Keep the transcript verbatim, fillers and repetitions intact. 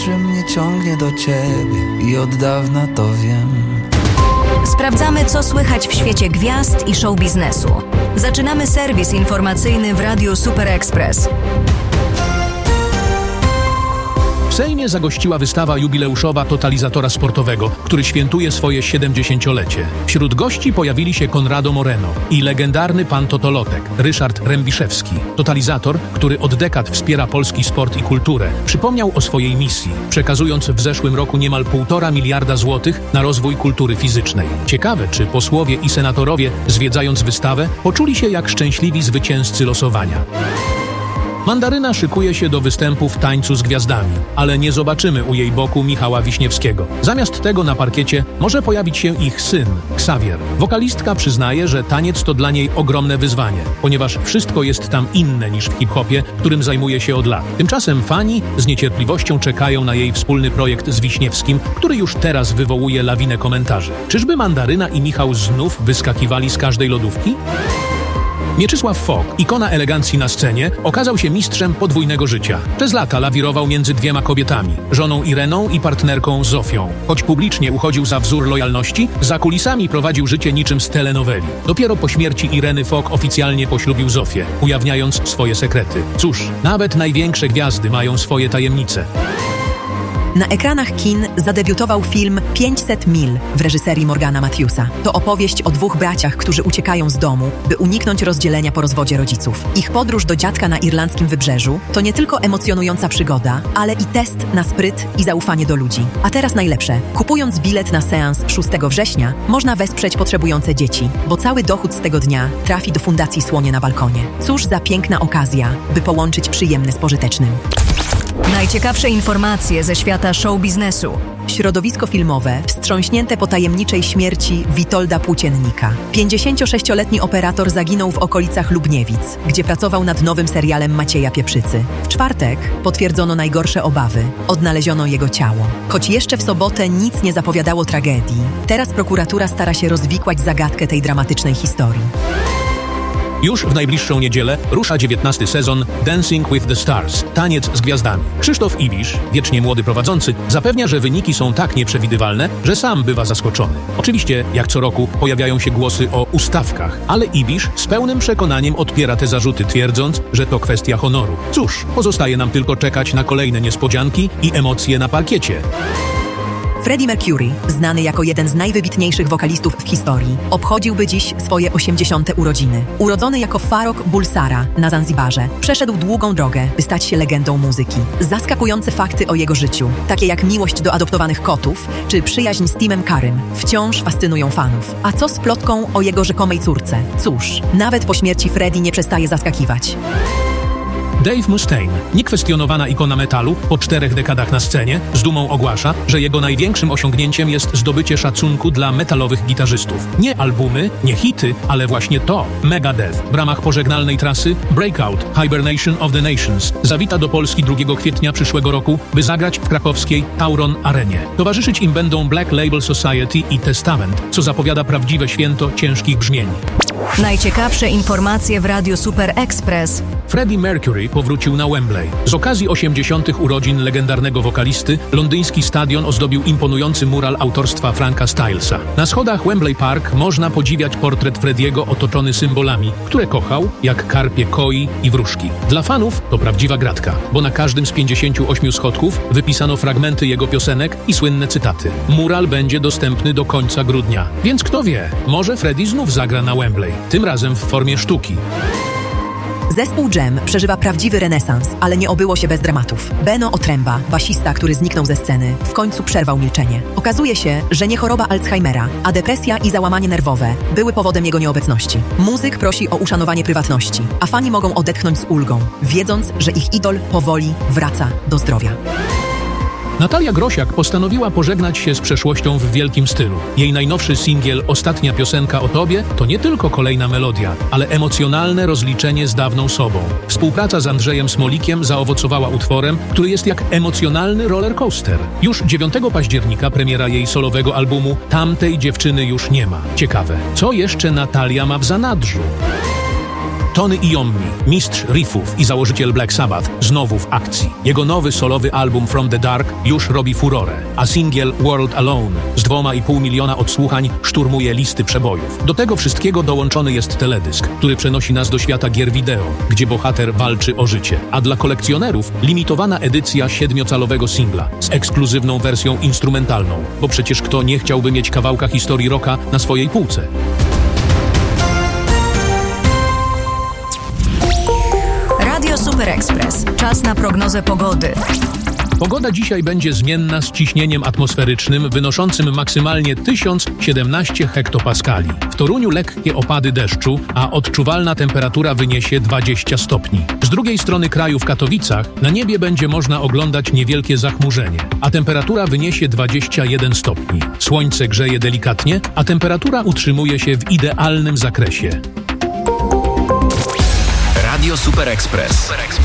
że mnie ciągnie do ciebie i od dawna to wiem. Sprawdzamy, co słychać w świecie gwiazd i show biznesu. Zaczynamy serwis informacyjny w Radiu Super Express. W Sejmie zagościła wystawa jubileuszowa Totalizatora Sportowego, który świętuje swoje siedemdziesięciolecie. Wśród gości pojawili się Conrado Moreno i legendarny pan Totolotek, Ryszard Rębiszewski. Totalizator, który od dekad wspiera polski sport i kulturę, przypomniał o swojej misji, przekazując w zeszłym roku niemal półtora miliarda złotych na rozwój kultury fizycznej. Ciekawe, czy posłowie i senatorowie, zwiedzając wystawę, poczuli się jak szczęśliwi zwycięzcy losowania. Mandaryna szykuje się do występu w Tańcu z Gwiazdami, ale nie zobaczymy u jej boku Michała Wiśniewskiego. Zamiast tego na parkiecie może pojawić się ich syn, Xavier. Wokalistka przyznaje, że taniec to dla niej ogromne wyzwanie, ponieważ wszystko jest tam inne niż w hip-hopie, którym zajmuje się od lat. Tymczasem fani z niecierpliwością czekają na jej wspólny projekt z Wiśniewskim, który już teraz wywołuje lawinę komentarzy. Czyżby Mandaryna i Michał znów wyskakiwali z każdej lodówki? Mieczysław Fok, ikona elegancji na scenie, okazał się mistrzem podwójnego życia. Przez lata lawirował między dwiema kobietami, żoną Ireną i partnerką Zofią. Choć publicznie uchodził za wzór lojalności, za kulisami prowadził życie niczym z telenoweli. Dopiero po śmierci Ireny Fok oficjalnie poślubił Zofię, ujawniając swoje sekrety. Cóż, nawet największe gwiazdy mają swoje tajemnice. Na ekranach kin zadebiutował film pięćset mil w reżyserii Morgana Matthewsa. To opowieść o dwóch braciach, którzy uciekają z domu, by uniknąć rozdzielenia po rozwodzie rodziców. Ich podróż do dziadka na irlandzkim wybrzeżu to nie tylko emocjonująca przygoda, ale i test na spryt i zaufanie do ludzi. A teraz najlepsze. Kupując bilet na seans szóstego września, można wesprzeć potrzebujące dzieci, bo cały dochód z tego dnia trafi do Fundacji Słonie na Balkonie. Cóż za piękna okazja, by połączyć przyjemne z pożytecznym. Najciekawsze informacje ze świata show biznesu. Środowisko filmowe wstrząśnięte po tajemniczej śmierci Witolda Płóciennika. pięćdziesięciosześcioletni operator zaginął w okolicach Lubniewic, gdzie pracował nad nowym serialem Macieja Pieprzycy. W czwartek potwierdzono najgorsze obawy. Odnaleziono jego ciało. Choć jeszcze w sobotę nic nie zapowiadało tragedii, teraz prokuratura stara się rozwikłać zagadkę tej dramatycznej historii. Już w najbliższą niedzielę rusza dziewiętnasty sezon Dancing with the Stars – Taniec z Gwiazdami. Krzysztof Ibisz, wiecznie młody prowadzący, zapewnia, że wyniki są tak nieprzewidywalne, że sam bywa zaskoczony. Oczywiście, jak co roku, pojawiają się głosy o ustawkach, ale Ibisz z pełnym przekonaniem odpiera te zarzuty, twierdząc, że to kwestia honoru. Cóż, pozostaje nam tylko czekać na kolejne niespodzianki i emocje na parkiecie. Freddie Mercury, znany jako jeden z najwybitniejszych wokalistów w historii, obchodziłby dziś swoje osiemdziesiąte urodziny. Urodzony jako Farrokh Bulsara na Zanzibarze, przeszedł długą drogę, by stać się legendą muzyki. Zaskakujące fakty o jego życiu, takie jak miłość do adoptowanych kotów, czy przyjaźń z Timem Currym, wciąż fascynują fanów. A co z plotką o jego rzekomej córce? Cóż, nawet po śmierci Freddie nie przestaje zaskakiwać. Dave Mustaine, niekwestionowana ikona metalu, po czterech dekadach na scenie, z dumą ogłasza, że jego największym osiągnięciem jest zdobycie szacunku dla metalowych gitarzystów. Nie albumy, nie hity, ale właśnie to. Megadeth w ramach pożegnalnej trasy Breakout – Hibernation of the Nations zawita do Polski drugiego kwietnia przyszłego roku, by zagrać w krakowskiej Tauron Arenie. Towarzyszyć im będą Black Label Society i Testament, co zapowiada prawdziwe święto ciężkich brzmień. Najciekawsze informacje w Radiu Super Express. Freddie Mercury powrócił na Wembley. Z okazji osiemdziesiątych urodzin legendarnego wokalisty, londyński stadion ozdobił imponujący mural autorstwa Franka Stylesa. Na schodach Wembley Park można podziwiać portret Frediego otoczony symbolami, które kochał, jak karpie koi i wróżki. Dla fanów to prawdziwa gratka, bo na każdym z pięćdziesięciu ośmiu schodków wypisano fragmenty jego piosenek i słynne cytaty. Mural będzie dostępny do końca grudnia, więc kto wie, może Freddie znów zagra na Wembley, tym razem w formie sztuki. Zespół Jam przeżywa prawdziwy renesans, ale nie obyło się bez dramatów. Beno Otręba, basista, który zniknął ze sceny, w końcu przerwał milczenie. Okazuje się, że nie choroba Alzheimera, a depresja i załamanie nerwowe były powodem jego nieobecności. Muzyk prosi o uszanowanie prywatności, a fani mogą odetchnąć z ulgą, wiedząc, że ich idol powoli wraca do zdrowia. Natalia Grosiak postanowiła pożegnać się z przeszłością w wielkim stylu. Jej najnowszy singiel Ostatnia piosenka o tobie to nie tylko kolejna melodia, ale emocjonalne rozliczenie z dawną sobą. Współpraca z Andrzejem Smolikiem zaowocowała utworem, który jest jak emocjonalny rollercoaster. Już dziewiątego października premiera jej solowego albumu Tamtej dziewczyny już nie ma. Ciekawe, co jeszcze Natalia ma w zanadrzu? Tony Iommi, mistrz riffów i założyciel Black Sabbath, znowu w akcji. Jego nowy solowy album From the Dark już robi furorę, a singiel World Alone z dwoma i pół miliona odsłuchań szturmuje listy przebojów. Do tego wszystkiego dołączony jest teledysk, który przenosi nas do świata gier wideo, gdzie bohater walczy o życie. A dla kolekcjonerów limitowana edycja siedmiocalowego singla z ekskluzywną wersją instrumentalną, bo przecież kto nie chciałby mieć kawałka historii rocka na swojej półce? Radio Super Express. Czas na prognozę pogody. Pogoda dzisiaj będzie zmienna z ciśnieniem atmosferycznym wynoszącym maksymalnie tysiąc siedemnaście hektopaskali. W Toruniu lekkie opady deszczu, a odczuwalna temperatura wyniesie dwadzieścia stopni. Z drugiej strony kraju w Katowicach na niebie będzie można oglądać niewielkie zachmurzenie, a temperatura wyniesie dwadzieścia jeden stopni. Słońce grzeje delikatnie, a temperatura utrzymuje się w idealnym zakresie. Radio Super Express.